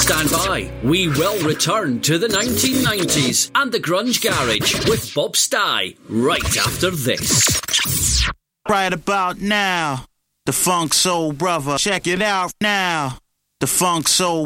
Stand by. We will return to the 1990s and the Grunge Garage with Bob Stye right after this. Right about now, the Funk Soul Brother. Check it out now. The Funk Soul